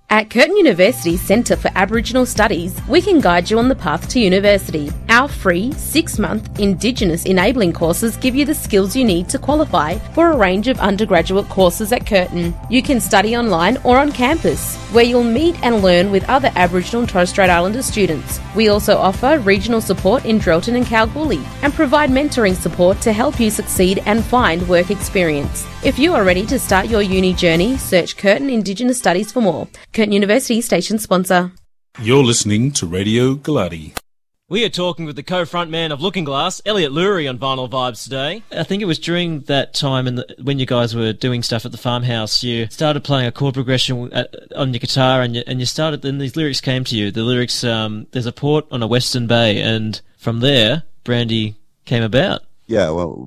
At Curtin University's Centre for Aboriginal Studies, we can guide you on the path to university. Our free 6-month Indigenous Enabling courses give you the skills you need to qualify for a range of undergraduate courses at Curtin. You can study online or on campus, where you'll meet and learn with other Aboriginal and Torres Strait Islander students. We also offer regional support in Drelton and Kalgoorlie and provide mentoring support to help you succeed and find work experience. If you are ready to start your uni journey, search Curtin Indigenous Studies for more. Curtin University station sponsor. You're listening to Radio Galati. We are talking with the co-frontman of Looking Glass, Elliot Lurie, on Vinyl Vibes today. I think it was during that time when you guys were doing stuff at the farmhouse, you started playing a chord progression on your guitar, and you started, then these lyrics came to you. The lyrics, there's a port on a western bay, and from there, Brandy came about. Yeah, well,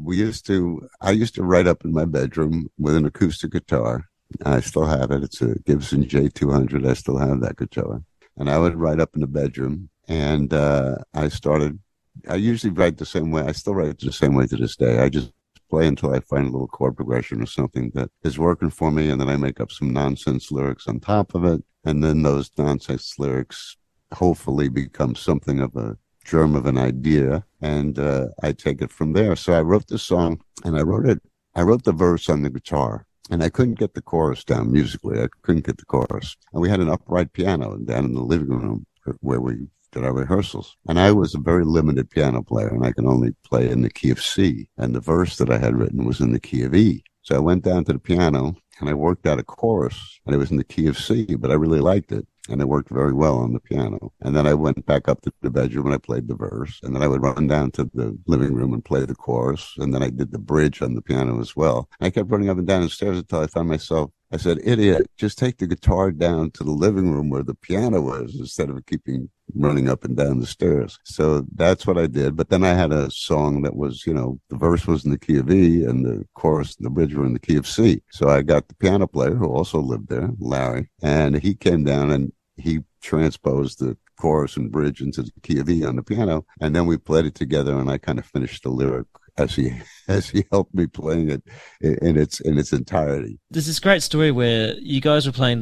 I used to write up in my bedroom with an acoustic guitar. I still have it. It's a Gibson J200. I still have that guitar. And I would write up in the bedroom. And I usually write the same way. I still write the same way to this day. I just play until I find a little chord progression or something that is working for me. And then I make up some nonsense lyrics on top of it. And then those nonsense lyrics hopefully become something of a germ of an idea. And I take it from there. So I wrote this song, and I wrote the verse on the guitar. And I couldn't get the chorus down musically. I couldn't get the chorus. And we had an upright piano down in the living room where we did our rehearsals. And I was a very limited piano player, and I could only play in the key of C. And the verse that I had written was in the key of E. So I went down to the piano, and I worked out a chorus, and it was in the key of C, but I really liked it. And it worked very well on the piano. And then I went back up to the bedroom and I played the verse. And then I would run down to the living room and play the chorus. And then I did the bridge on the piano as well. And I kept running up and down the stairs until I found myself, I said, idiot, just take the guitar down to the living room where the piano was instead of keeping running up and down the stairs. So that's what I did. But then I had a song that was, the verse was in the key of E and the chorus and the bridge were in the key of C. So I got the piano player who also lived there, Larry, and he came down and he transposed the chorus and bridge into the key of E on the piano. And then we played it together, and I kind of finished the lyric as he helped me playing it in its entirety. There's this great story where you guys were playing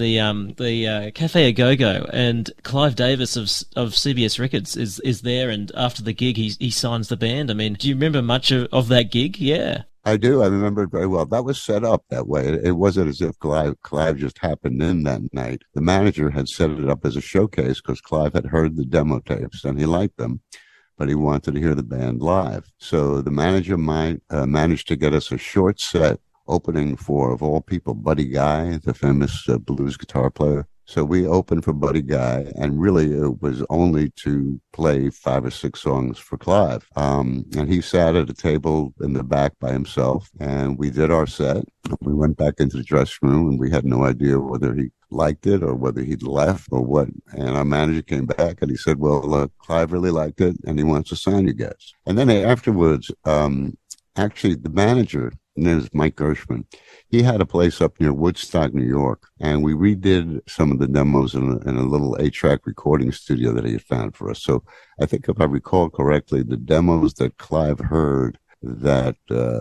the Cafe A Go-Go, and Clive Davis of CBS Records is there, and after the gig he signs the band. I mean, do you remember much of that gig? Yeah. I do. I remember it very well. That was set up that way. It wasn't as if Clive just happened in that night. The manager had set it up as a showcase because Clive had heard the demo tapes and he liked them, but he wanted to hear the band live. So the manager managed to get us a short set opening for, of all people, Buddy Guy, the famous blues guitar player. So we opened for Buddy Guy, and really it was only to play 5 or 6 songs for Clive. And he sat at a table in the back by himself, and we did our set. We went back into the dressing room, and we had no idea whether he liked it or whether he'd left or what. And our manager came back, and he said, well, Clive really liked it, and he wants to sign you guys. And then afterwards, actually, the manager, his name is Mike Gershman, he had a place up near Woodstock, New York, and we redid some of the demos in a little 8-track recording studio that he had found for us. So I think if I recall correctly, the demos that Clive heard that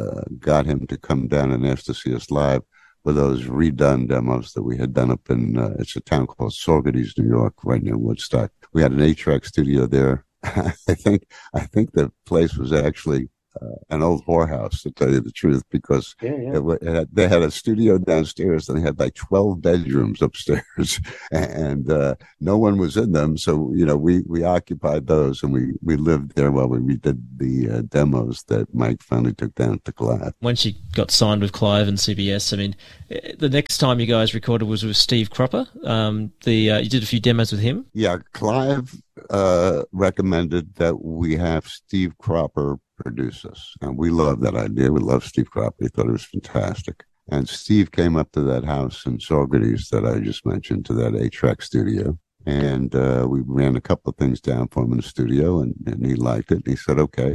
got him to come down and ask to see us live were those redone demos that we had done up in, it's a town called Saugerties, New York, right near Woodstock. We had an 8-track studio there. I think the place was actually an old whorehouse, to tell you the truth, because they had a studio downstairs and they had like 12 bedrooms upstairs, and no one was in them. So, we occupied those, and we lived there while we redid the demos that Mike finally took down to Clive. Once you got signed with Clive and CBS, I mean, the next time you guys recorded was with Steve Cropper. You did a few demos with him. Yeah, Clive recommended that we have Steve Cropper produce us. And we loved that idea. We loved Steve Cropper. We thought it was fantastic. And Steve came up to that house in Saugerties that I just mentioned, to that 8-track studio. And we ran a couple of things down for him in the studio, and he liked it. And he said, okay.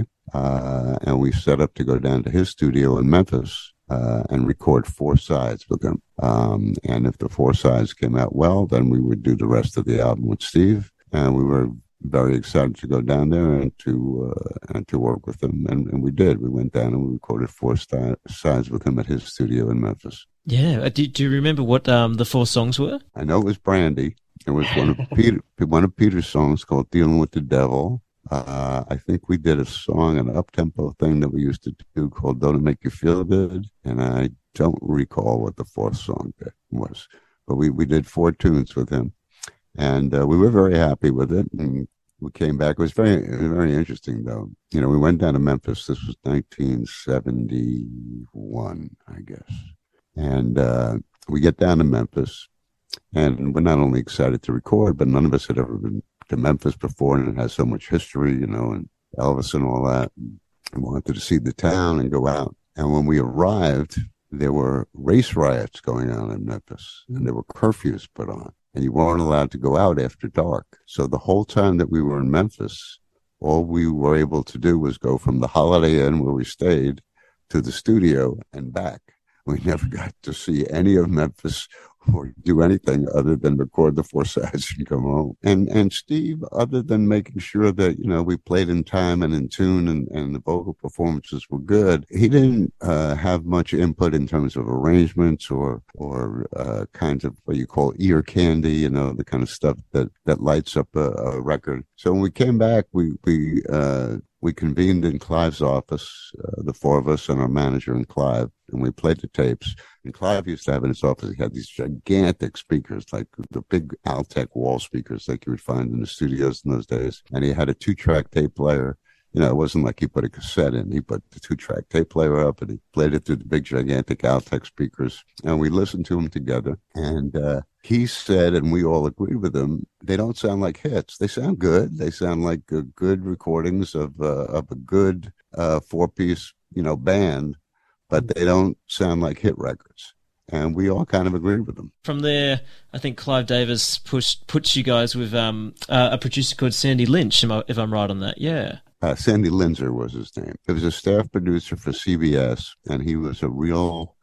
And we set up to go down to his studio in Memphis and record 4 sides with him. And if the 4 sides came out well, then we would do the rest of the album with Steve. And we were very excited to go down there and to work with him, and we did. We went down and we recorded four sides with him at his studio in Memphis. Yeah. Do you remember what the 4 songs were? I know it was Brandy. It was one of Peter's songs called "Dealing with the Devil." I think we did a song, an up-tempo thing that we used to do called "Don't It Make You Feel Good," and I don't recall what the 4th song was, but we did 4 tunes with him, and we were very happy with it. And we came back. It was very interesting, though. You know, we went down to Memphis. This was 1971, I guess, and we get down to Memphis, and we're not only excited to record, but none of us had ever been to Memphis before, and it has so much history, you know, and Elvis and all that. And wanted to see the town and go out. And when we arrived, there were race riots going on in Memphis, and there were curfews put on, and you weren't allowed to go out after dark. So the whole time that we were in Memphis, all we were able to do was go from the Holiday Inn where we stayed to the studio and back. We never got to see any of Memphis or do anything other than record the 4 sides and come home. And Steve, other than making sure that, you know, we played in time and in tune and the vocal performances were good, he didn't have much input in terms of arrangements or kinds of what you call ear candy, you know, the kind of stuff that lights up a record. So when we came back, we convened in Clive's office, the 4 of us and our manager and Clive, and we played the tapes. And Clive used to have in his office, he had these gigantic speakers, like the big Altec wall speakers like you would find in the studios in those days. And he had a 2-track tape player. You know, it wasn't like he put a cassette in. He put the 2-track tape player up and he played it through the big, gigantic Altec speakers. And we listened to them together. And he said, and we all agreed with him, they don't sound like hits. They sound good. They sound like good recordings of a good 4-piece, you know, band, but they don't sound like hit records. And we all kind of agreed with them. From there, I think Clive Davis puts you guys with a producer called Sandy Lynch, if I'm right on that. Yeah. Sandy Linzer was his name. He was a staff producer for CBS, and he was a real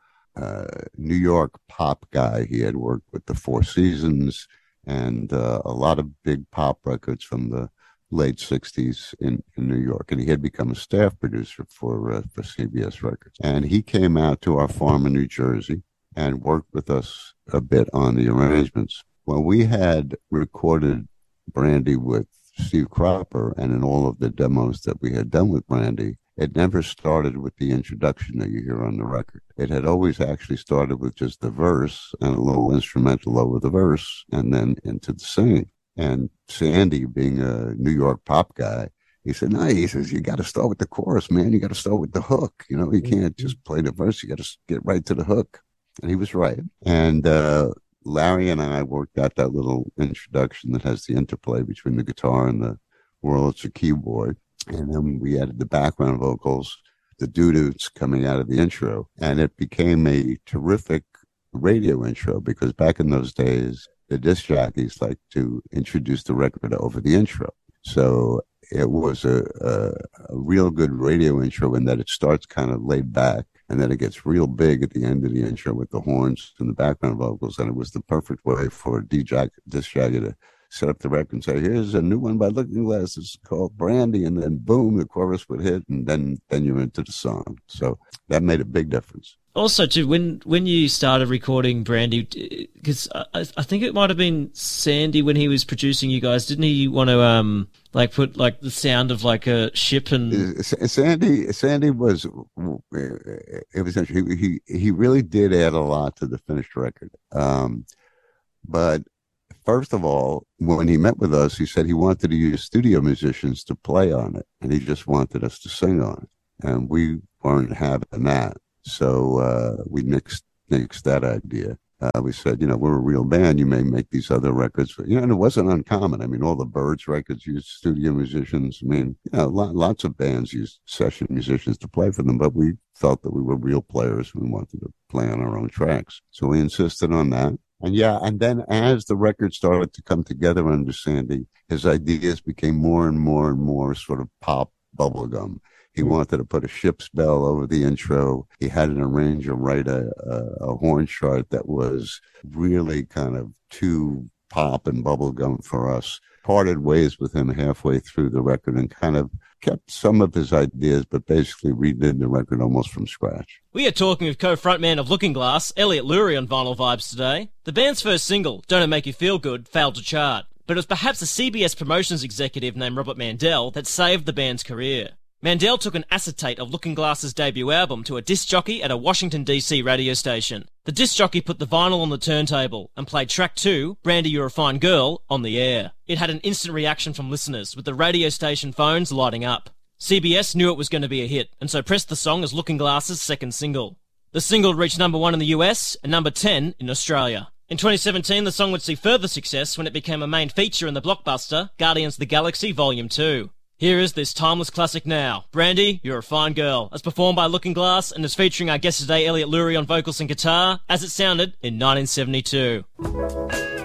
New York pop guy. He had worked with the Four Seasons and a lot of big pop records from the late 60s in New York. And he had become a staff producer for CBS Records. And he came out to our farm in New Jersey and worked with us a bit on the arrangements. Well, we had recorded Brandy with Steve Cropper, and in all of the demos that we had done with Brandy, it never started with the introduction that you hear on the record. It had always actually started with just the verse and a little instrumental over the verse and then into the singing. And Sandy, being a New York pop guy, he said, no, he says, you got to start with the chorus, man. You got to start with the hook. You know, you can't just play the verse. You got to get right to the hook. And he was right. And Larry and I worked out that little introduction that has the interplay between the guitar and the Wurlitzer keyboard. And then we added the background vocals, the doo-doots coming out of the intro. And it became a terrific radio intro because back in those days, the disc jockeys like to introduce the record over the intro. So it was a real good radio intro in that it starts kind of laid back. And then it gets real big at the end of the intro with the horns and the background vocals. And it was the perfect way for a disc jockey to set up the record and say, here's a new one by Looking Glass. It's called Brandy. And then boom, the chorus would hit. And then you're into the song. So that made a big difference. Also, too, when you started recording Brandy, because I think it might have been Sandy when he was producing you guys, didn't he want to put like the sound of like a ship and Sandy was it was interesting. He really did add a lot to the finished record. But first of all, when he met with us, he said he wanted to use studio musicians to play on it, and he just wanted us to sing on it, and we weren't having that. So we nixed that idea. We said, you know, we're a real band. You may make these other records. You know, and it wasn't uncommon. I mean, all the Byrds records used studio musicians. I mean, you know, lots of bands used session musicians to play for them, but we felt that we were real players and we wanted to play on our own tracks. So we insisted on that. And yeah, and then as the record started to come together under Sandy, his ideas became more and more and more sort of pop bubblegum. He wanted to put a ship's bell over the intro. He had an arranger write a horn chart that was really kind of too pop and bubblegum for us. Parted ways with him halfway through the record and kind of kept some of his ideas, but basically redid the record almost from scratch. We are talking with co-frontman of Looking Glass, Elliot Lurie, on Vinyl Vibes today. The band's first single, Don't It Make You Feel Good, failed to chart, but it was perhaps a CBS promotions executive named Robert Mandel that saved the band's career. Mandel took an acetate of Looking Glass's debut album to a disc jockey at a Washington, D.C. radio station. The disc jockey put the vinyl on the turntable and played track 2, Brandy You're a Fine Girl, on the air. It had an instant reaction from listeners, with the radio station phones lighting up. CBS knew it was going to be a hit, and so pressed the song as Looking Glass's second single. The single reached number 1 in the US and number 10 in Australia. In 2017, the song would see further success when it became a main feature in the blockbuster Guardians of the Galaxy Volume 2. Here is this timeless classic now, Brandy, You're a Fine Girl, as performed by Looking Glass and is featuring our guest today, Elliot Lurie, on vocals and guitar, as it sounded in 1972.